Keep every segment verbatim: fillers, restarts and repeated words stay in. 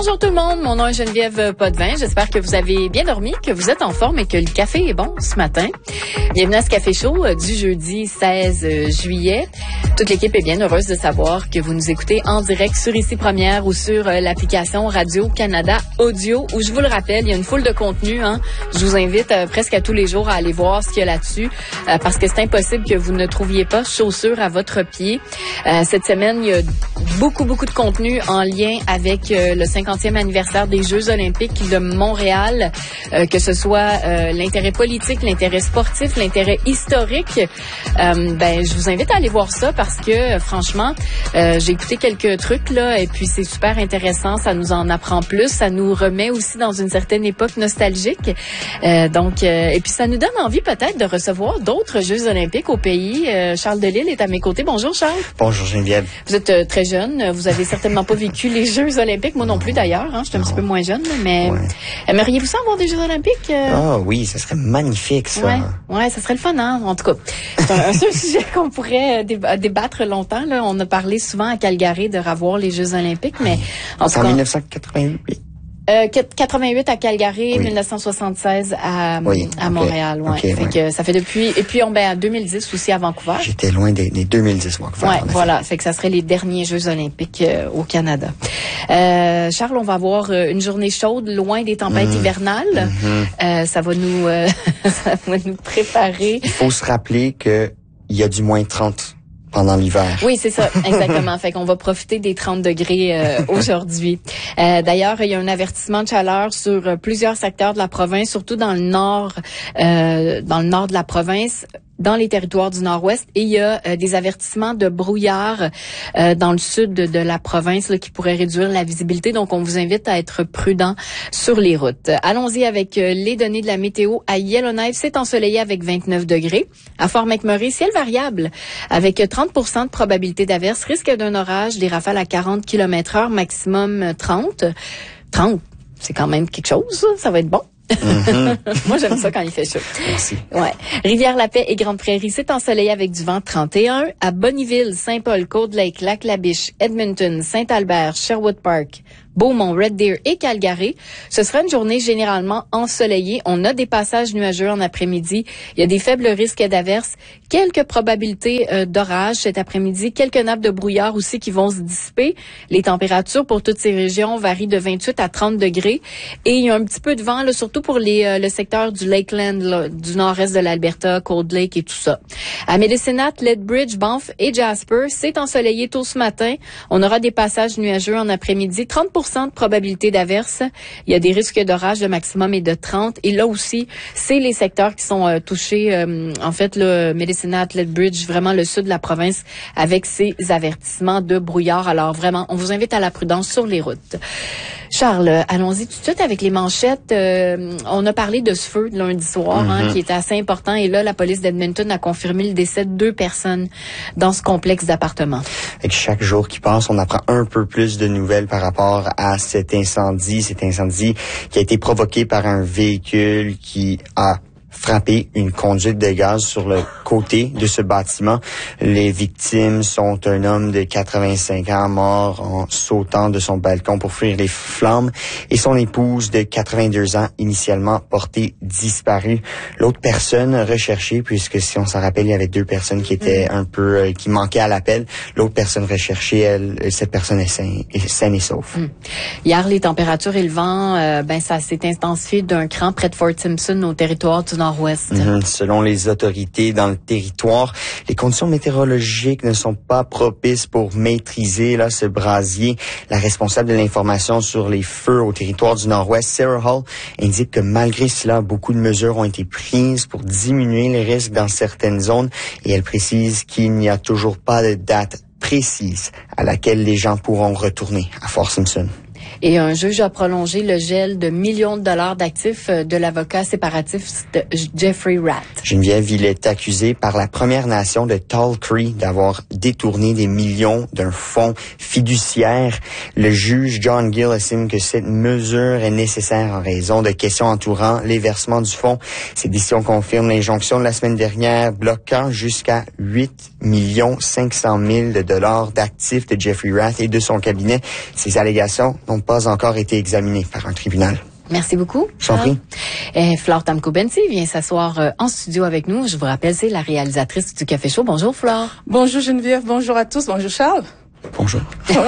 Bonjour tout le monde, mon nom est Geneviève Potvin. J'espère que vous avez bien dormi, que vous êtes en forme et que le café est bon ce matin. Bienvenue à ce Café Chaud euh, du jeudi seize juillet. Toute l'équipe est bien heureuse de savoir que vous nous écoutez en direct sur Ici Première ou sur euh, l'application Radio-Canada Audio, où je vous le rappelle, il y a une foule de contenu. Hein. Je vous invite euh, presque à tous les jours à aller voir ce qu'il y a là-dessus, euh, parce que c'est impossible que vous ne trouviez pas chaussures à votre pied. Euh, cette semaine, il y a beaucoup, beaucoup de contenu en lien avec euh, le cinquantième anniversaire des Jeux olympiques de Montréal, euh, que ce soit euh, l'intérêt politique, l'intérêt sportif, l'intérêt historique. Euh, ben, je vous invite à aller voir ça parce que, euh, franchement, euh, j'ai écouté quelques trucs là et puis c'est super intéressant. Ça nous en apprend plus, ça nous remet aussi dans une certaine époque nostalgique. Euh, donc, euh, et puis ça nous donne envie peut-être de recevoir d'autres Jeux olympiques au pays. Euh, Charles Delisle est à mes côtés. Bonjour Charles. Bonjour Geneviève. Vous êtes euh, très jeune. Vous avez certainement pas vécu les Jeux olympiques. Moi non plus d'ailleurs. Hein, je suis un petit peu moins jeune, mais ouais. Aimeriez-vous ça avoir des Jeux olympiques? Euh... Ah oui, ça serait magnifique ça. Ouais, ouais, ça serait le fun, hein. En tout cas, c'est un, un seul sujet qu'on pourrait déba- débattre longtemps. Là, on a parlé souvent à Calgary de revoir les Jeux olympiques, mais en, en dix-neuf cent quatre-vingt-huit. Euh, quatre-vingt-huit à Calgary, oui. dix-neuf cent soixante-seize à, oui, à okay. Montréal. Ouais. Okay, fait ouais. que ça fait depuis, et puis on, ben, en deux mille dix aussi à Vancouver. J'étais loin des, des deux mille dix Vancouver. Ouais, voilà. Fait que ça serait les derniers Jeux olympiques euh, au Canada. Euh, Charles, on va avoir euh, une journée chaude, loin des tempêtes mmh. hivernales. Mmh. Euh, ça va nous, euh, ça va nous préparer. Il faut se rappeler que il y a du moins trente pendant l'hiver. Oui, c'est ça, exactement. Fait qu'on va profiter des trente degrés euh, aujourd'hui. Euh, d'ailleurs, il y a un avertissement de chaleur sur euh, plusieurs secteurs de la province, surtout dans le nord, euh, dans le nord de la province, dans les territoires du nord-ouest, et il y a euh, des avertissements de brouillard euh, dans le sud de, de la province là, qui pourraient réduire la visibilité. Donc, on vous invite à être prudent sur les routes. Allons-y avec euh, les données de la météo. À Yellowknife, c'est ensoleillé avec vingt-neuf degrés. À Fort McMurray, ciel variable avec trente pour cent de probabilité d'averse, risque d'un orage, des rafales à quarante kilomètres heure, maximum trente. trente, c'est quand même quelque chose, ça va être bon. Mm-hmm. Moi, j'aime ça quand il fait chaud. Merci. Ouais. Rivière-la-Paix et Grande-Prairie, c'est ensoleillé avec du vent trente et un. À Bonnyville, Saint-Paul, Cold-Lake, Lac-la-Biche, Edmonton, Saint-Albert, Sherwood Park, Beaumont, Red Deer et Calgary, ce sera une journée généralement ensoleillée. On a des passages nuageux en après-midi. Il y a des faibles risques d'averses, quelques probabilités euh, d'orage cet après-midi, quelques nappes de brouillard aussi qui vont se dissiper. Les températures pour toutes ces régions varient de vingt-huit à trente degrés. Et il y a un petit peu de vent, là, surtout pour les, euh, le secteur du Lakeland, là, du nord-est de l'Alberta, Cold Lake et tout ça. À Medicine Hat, Lethbridge, Banff et Jasper, c'est ensoleillé tôt ce matin. On aura des passages nuageux en après-midi, trente pour cent de probabilité d'averse. Il y a des risques d'orage, le maximum est de trente. Et là aussi, c'est les secteurs qui sont euh, touchés. Euh, en fait, le Medicine Hat, Lethbridge, vraiment le sud de la province, avec ces avertissements de brouillard. Alors vraiment, on vous invite à la prudence sur les routes. Charles, allons-y tout de suite avec les manchettes. Euh, on a parlé de ce feu de lundi soir, mm-hmm. hein, qui était assez important. Et là, la police d'Edmonton a confirmé le décès de deux personnes dans ce complexe d'appartements. Avec chaque jour qui passe, on apprend un peu plus de nouvelles par rapport à cet incendie. Cet incendie qui a été provoqué par un véhicule qui a frappé une conduite de gaz sur le côté de ce bâtiment. Les victimes sont un homme de quatre-vingt-cinq ans mort en sautant de son balcon pour fuir les flammes et son épouse de quatre-vingt-deux ans initialement portée disparue. L'autre personne recherchée, puisque si on s'en rappelle, il y avait deux personnes qui étaient mmh. un peu, euh, qui manquaient à l'appel. L'autre personne recherchée, elle, cette personne est saine, est saine et sauve. Mmh. Hier, les températures et le vent, euh, ben ça s'est intensifié d'un cran près de Fort Simpson au territoire du nord-ouest. Mmh. Selon les autorités dans le territoire, les conditions météorologiques ne sont pas propices pour maîtriser là ce brasier. La responsable de l'information sur les feux au territoire du nord-ouest, Sarah Hall, indique que malgré cela, beaucoup de mesures ont été prises pour diminuer les risques dans certaines zones et elle précise qu'il n'y a toujours pas de date précise à laquelle les gens pourront retourner à Fort Simpson. Et un juge a prolongé le gel de millions de dollars d'actifs de l'avocat séparatiste Jeffrey Rath. Geneviève, il est accusé par la Première Nation de Tall Cree d'avoir détourné des millions d'un fonds fiduciaire. Le juge John Gill estime que cette mesure est nécessaire en raison de questions entourant les versements du fonds. Cette décision confirme l'injonction de la semaine dernière bloquant jusqu'à huit millions cinq cent mille de dollars d'actifs de Jeffrey Rath et de son cabinet. Ces allégations n'ont n'ont pas encore été examinées par un tribunal. Merci beaucoup. Je t'en prie. Et Flore Tamko-Bensi vient s'asseoir euh, en studio avec nous. Je vous rappelle, c'est la réalisatrice du Café Chaud. Bonjour Flore. Bonjour Geneviève, bonjour à tous, bonjour Charles. Bonjour.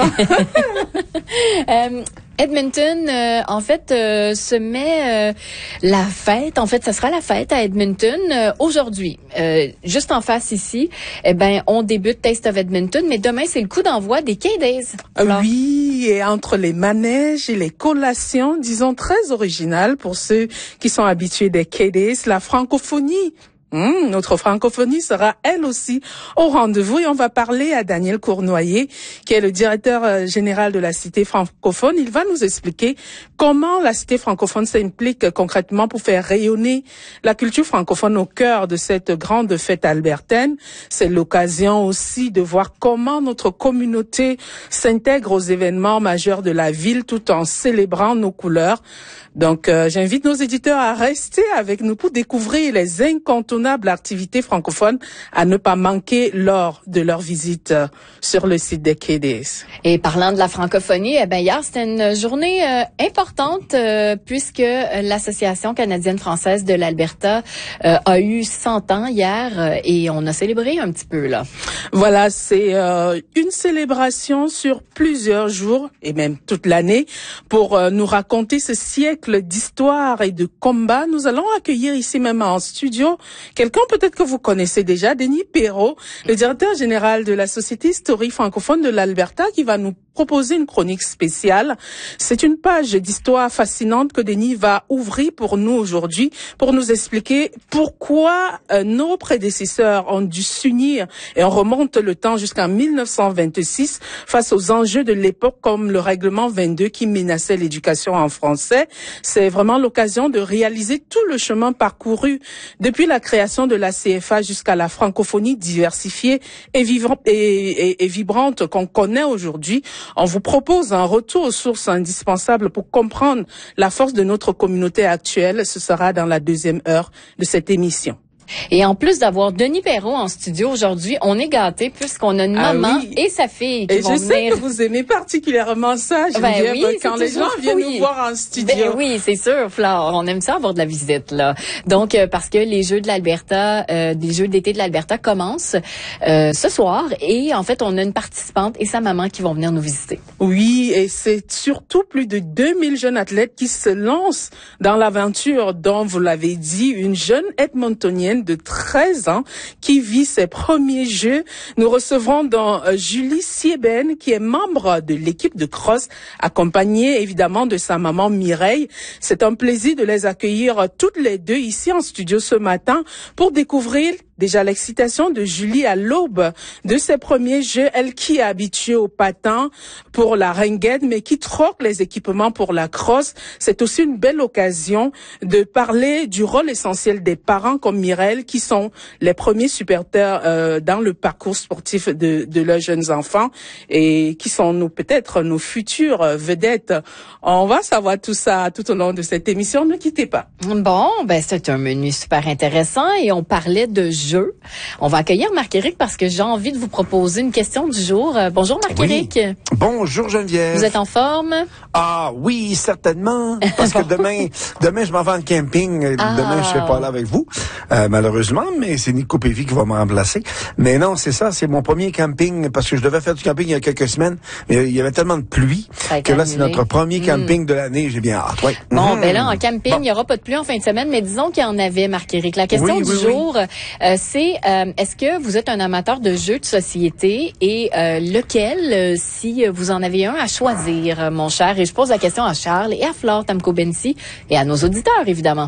euh, Edmonton, euh, en fait, euh, se met euh, la fête. En fait, ça sera la fête à Edmonton euh, aujourd'hui. Euh, juste en face ici, eh ben, on débute Taste of Edmonton, mais demain, c'est le coup d'envoi des K-Days. Alors. Oui, et entre les manèges et les collations, disons très originales pour ceux qui sont habitués des K-Days, la francophonie. Mmh, notre francophonie sera elle aussi au rendez-vous et on va parler à Daniel Cournoyer, qui est le directeur général de la Cité francophone. Il va nous expliquer comment la Cité francophone s'implique concrètement pour faire rayonner la culture francophone au cœur de cette grande fête albertaine. C'est l'occasion aussi de voir comment notre communauté s'intègre aux événements majeurs de la ville tout en célébrant nos couleurs. Donc, euh, j'invite nos éditeurs à rester avec nous pour découvrir les incontournables activités francophones à ne pas manquer lors de leur visite euh, sur le site des K-Days. Et parlant de la francophonie, eh ben hier, c'était une journée euh, importante euh, puisque l'Association canadienne-française de l'Alberta euh, a eu cent ans hier euh, et on a célébré un petit peu, là. Voilà, c'est euh, une célébration sur plusieurs jours et même toute l'année pour euh, nous raconter ce siècle d'histoire et de combat. Nous allons accueillir ici même en studio quelqu'un peut-être que vous connaissez déjà, Denis Perrault, le directeur général de la Société historique francophone de l'Alberta, qui va nous proposer une chronique spéciale. C'est une page d'histoire fascinante que Denis va ouvrir pour nous aujourd'hui pour nous expliquer pourquoi euh, nos prédécesseurs ont dû s'unir et on remonte le temps jusqu'en mille neuf cent vingt-six face aux enjeux de l'époque comme le règlement vingt-deux qui menaçait l'éducation en français. C'est vraiment l'occasion de réaliser tout le chemin parcouru depuis la création de la C F A jusqu'à la francophonie diversifiée et, vivante et, et, et vibrante qu'on connaît aujourd'hui. On vous propose un retour aux sources indispensables pour comprendre la force de notre communauté actuelle. Ce sera dans la deuxième heure de cette émission. Et en plus d'avoir Denis Perrault en studio aujourd'hui, on est gâtés puisqu'on a une ah maman oui. et sa fille qui et vont je sais venir. que vous aimez particulièrement ça, Geneviève, ben oui, quand les toujours, gens viennent oui. nous voir en studio. Ben oui, c'est sûr, Flore. On aime ça avoir de la visite, là. Donc, euh, parce que les Jeux de l'Alberta, euh, des Jeux d'été de l'Alberta commencent euh, ce soir et en fait, on a une participante et sa maman qui vont venir nous visiter. Oui, et c'est surtout plus de deux mille jeunes athlètes qui se lancent dans l'aventure dont vous l'avez dit, une jeune Edmontonienne de treize ans qui vit ses premiers Jeux. Nous recevrons dans euh, Julie Sieben, qui est membre de l'équipe de cross, accompagnée évidemment de sa maman Mireille. C'est un plaisir de les accueillir toutes les deux ici en studio ce matin pour découvrir déjà l'excitation de Julie à l'aube de ses premiers Jeux, elle qui est habituée au patin pour la ringuette, mais qui troque les équipements pour la crosse. C'est aussi une belle occasion de parler du rôle essentiel des parents comme Mireille, qui sont les premiers supporters euh, dans le parcours sportif de, de leurs jeunes enfants et qui sont nous peut-être nos futures vedettes. On va savoir tout ça tout au long de cette émission. Ne quittez pas. Bon, ben c'est un menu super intéressant et on parlait de jeux. On va accueillir Marc-Éric parce que j'ai envie de vous proposer une question du jour. Euh, bonjour Marc-Éric. Oui. Bonjour Geneviève. Vous êtes en forme? Ah oui, certainement. Parce que demain, demain je m'en vais en camping. Ah. Demain je serai pas là avec vous, euh, malheureusement, mais c'est Nico Pévy qui va me remplacer. Mais non, c'est ça, c'est mon premier camping parce que je devais faire du camping il y a quelques semaines, mais il y avait tellement de pluie que là c'est notre premier camping mmh. de l'année. J'ai bien hâte. Ouais. Bon, mmh. ben là en camping, bon. Il y aura pas de pluie en fin de semaine, mais disons qu'il y en avait, Marc-Éric. La question oui, du oui, jour, oui. Euh, c'est euh, est-ce que vous êtes un amateur de jeux de société et euh, lequel, euh, si vous en avez un à choisir, mon cher? Et je pose la question à Charles et à Flore Tamko-Bensi et à nos auditeurs, évidemment.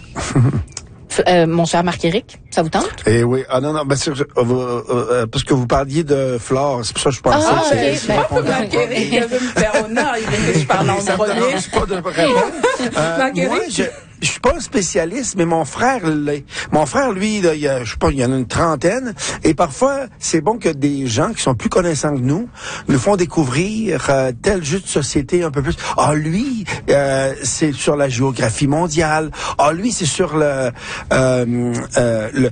Euh, mon cher Marc-Éric, ça vous tente? Eh oui, ah non, non, ben, c'est, euh, euh, parce que vous parliez de Flore, c'est pour ça que je pensais ah, que c'est... okay. c'est ben, pas Marc-Éric, il veut me faire honneur, il veut que je parle en premier. Je pas de euh, moi, je, je suis pas un spécialiste, mais mon frère l'est. Mon frère, lui, là, il y a, je sais pas, il y en a une trentaine, et parfois, c'est bon que des gens qui sont plus connaissants que nous nous font découvrir euh, tel jeu de société un peu plus. Ah, lui, euh, c'est sur la géographie mondiale. Ah, lui, c'est sur le... Euh, euh, le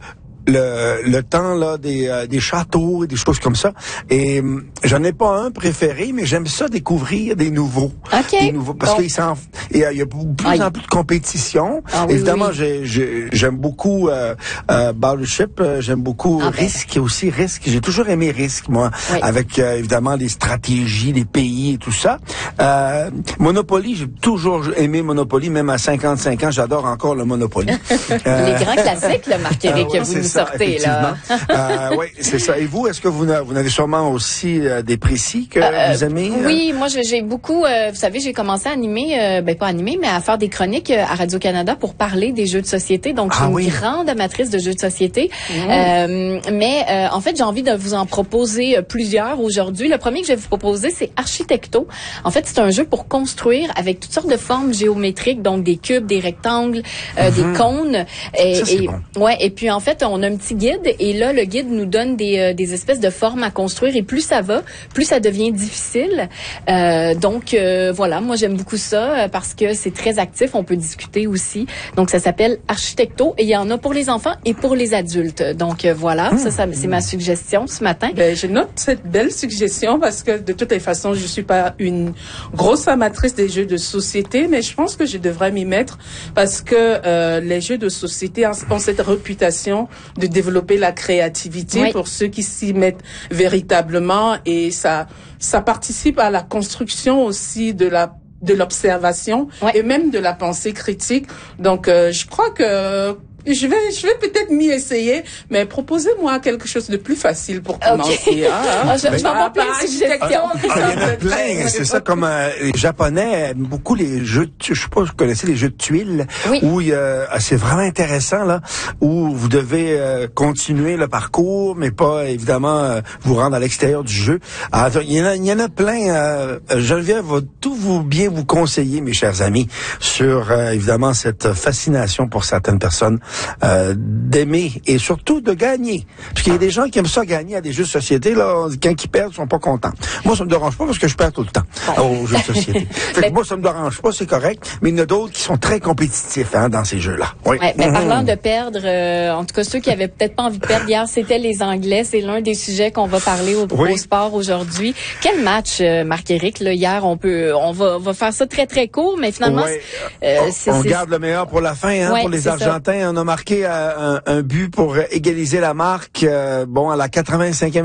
le, le temps là des, euh, des châteaux et des choses comme ça. Et euh, j'en ai pas un préféré, mais j'aime ça découvrir des nouveaux. OK. Des nouveaux, parce bon. qu'il s'en, il y a, il y a plus Aïe. en plus de compétition. Ah, oui, Évidemment, oui. j'ai, j'ai, j'aime beaucoup euh, euh, Battleship, euh, j'aime beaucoup Ah, ben. Risk aussi. Risk, j'ai toujours aimé Risk, moi, Oui. avec euh, évidemment les stratégies, les pays et tout ça. Euh, Monopoly, j'ai toujours aimé Monopoly, même à cinquante-cinq ans, j'adore encore le Monopoly. Euh, Les grands classiques, là, Marc-Éric, ah ouais, que vous c'est nous ça, sortez, là. euh, oui, c'est ça. Et vous, est-ce que vous, n'a- vous avez sûrement aussi euh, des précis que Euh, vous aimez? euh? Oui, moi j'ai j'ai beaucoup, euh, vous savez, j'ai commencé à animer, euh, ben pas animer, mais à faire des chroniques euh, à Radio-Canada pour parler des jeux de société. Donc, je suis Ah une oui. grande amatrice de jeux de société. Euh, mais euh, en fait, j'ai envie de vous en proposer euh, plusieurs aujourd'hui. Le premier que je vais vous proposer, c'est Architecto. En fait, c'est un jeu pour construire avec toutes sortes de formes géométriques, donc des cubes, des rectangles, euh, des cônes. Et, Ça, c'est et- bon. ouais. Et puis en fait, on a un petit guide et là, le guide nous donne des, euh, des espèces de formes à construire. Et plus ça va, plus ça devient difficile. Euh, donc euh, voilà, moi j'aime beaucoup ça euh, parce que c'est très actif. On peut discuter aussi. Donc ça s'appelle Architecto et il y en a pour les enfants et pour les adultes. Donc euh, voilà, ça, ça c'est ma suggestion ce matin. Ben, je note cette belle suggestion parce que de toutes les façons, je suis pas une grosse amatrice des jeux de société, mais je pense que je devrais m'y mettre parce que euh, les jeux de société ont cette réputation de développer la créativité Oui. pour ceux qui s'y mettent véritablement et ça ça participe à la construction aussi de la de l'observation Ouais. et même de la pensée critique. Donc euh, je crois que je vais, je vais peut-être m'y essayer, mais proposez-moi quelque chose de plus facile pour commencer. Ok. Ah, Ah, je- je vais avoir plein de par suggestions. architecture, Ah, il y en a ça plein. fait- C'est ça comme euh, les Japonais aiment beaucoup les jeux. De, je sais pas, si vous connaissez les jeux de tuiles Oui. où il y a, ah, c'est vraiment intéressant là, où vous devez euh, continuer le parcours, mais pas évidemment euh, vous rendre à l'extérieur du jeu. Alors, il y en a, il y en a plein. Euh, Geneviève va tout vous bien vous conseiller, mes chers amis, sur euh, évidemment cette fascination pour certaines personnes euh, d'aimer et surtout de gagner. Parce qu'il y a des gens qui aiment ça gagner à des jeux de société là, quand ils perdent, ils sont pas contents. Moi, ça me dérange pas parce que je perds tout le temps aux jeux de société. Fait que Mais- moi, ça me dérange pas, c'est correct. Mais il y en a d'autres qui sont très compétitifs hein, dans ces jeux-là. Oui. Ouais, mais Mhm. parlant de perdre, euh, en tout cas ceux qui avaient peut-être pas envie de perdre hier, c'était les Anglais. C'est l'un des sujets qu'on va parler au, Oui. au sport aujourd'hui. Quel match, euh, Marc-Éric, là, hier, on peut, on va, on va faire ça très très court, mais finalement, Ouais. euh, On- c'est, on c'est- garde le meilleur pour la fin, hein, Ouais, pour les c'est ça. Argentins. On a marqué euh, un, un but pour égaliser la marque. euh, bon, à la quatre-vingt-cinquième